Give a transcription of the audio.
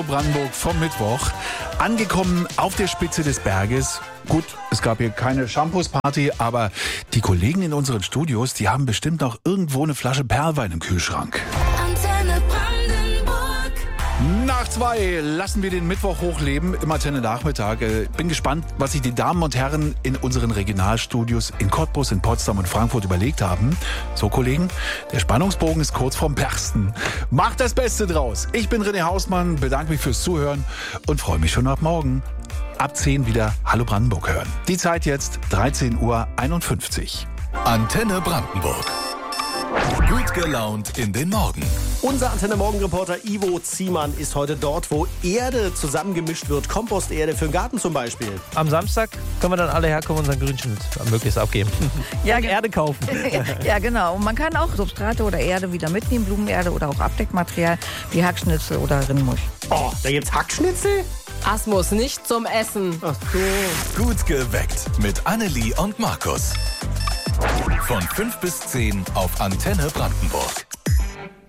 Brandenburg vom Mittwoch. Angekommen auf der Spitze des Berges. Gut, es gab hier keine Shampoos-Party, aber die Kollegen in unseren Studios, die haben bestimmt noch irgendwo eine Flasche Perlwein im Kühlschrank. Antenne Brandenburg. Nach 2 lassen wir den Mittwoch hochleben im Antenne Nachmittag. Bin gespannt, was sich die Damen und Herren in unseren Regionalstudios in Cottbus, in Potsdam und Frankfurt überlegt haben. So, Kollegen, der Spannungsbogen ist kurz vorm Bersten. Macht das Beste draus. Ich bin René Hausmann, bedanke mich fürs Zuhören und freue mich schon ab morgen. Ab 10 wieder Hallo Brandenburg hören. Die Zeit jetzt 13:51 Uhr. Antenne Brandenburg. Gut gelaunt in den Morgen. Unser Antenne-Morgen-Reporter Ivo Ziemann ist heute dort, wo Erde zusammengemischt wird. Komposterde für den Garten zum Beispiel. Am Samstag können wir dann alle herkommen und unseren Grünschnitt möglichst abgeben. Ja, und Erde kaufen. Ja, genau. Und man kann auch Substrate oder Erde wieder mitnehmen, Blumenerde oder auch Abdeckmaterial wie Hackschnitzel oder Rindmusch. Oh, da gibt's Hackschnitzel? Asmus nicht zum Essen. Ach so. Gut geweckt mit Annelie und Markus. Von 5 bis 10 auf Antenne Brandenburg.